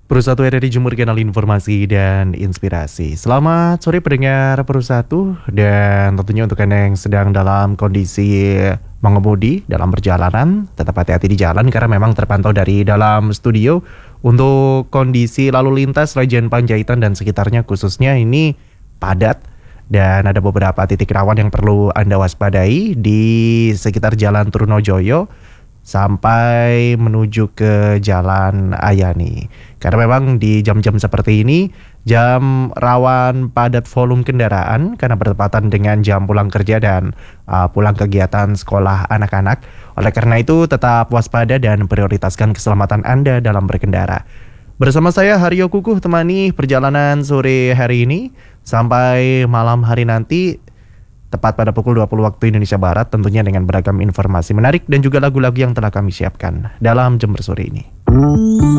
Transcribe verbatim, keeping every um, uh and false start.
Perursatu R R I Jemur, kanal informasi dan inspirasi. Selamat sore pendengar Perursatu, dan tentunya untuk Anda yang sedang dalam kondisi mengemudi dalam perjalanan, tetap hati-hati di jalan karena memang terpantau dari dalam studio untuk kondisi lalu lintas Rajian Panjaitan dan sekitarnya khususnya ini padat, dan ada beberapa titik rawan yang perlu Anda waspadai di sekitar Jalan Trunojoyo sampai menuju ke Jalan Ayani. Karena memang di jam-jam seperti ini jam rawan padat volume kendaraan karena bertepatan dengan jam pulang kerja dan uh, pulang kegiatan sekolah anak-anak. Oleh karena itu tetap waspada dan prioritaskan keselamatan Anda dalam berkendara. Bersama saya Haryo Kukuh temani perjalanan sore hari ini sampai malam hari nanti, tepat pada pukul dua puluh waktu Indonesia Barat, tentunya dengan beragam informasi menarik dan juga lagu-lagu yang telah kami siapkan dalam Jember sore ini.